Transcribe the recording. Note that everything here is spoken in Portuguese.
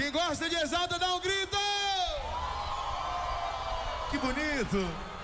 Quem gosta de Exalta, dá um grito! Que bonito!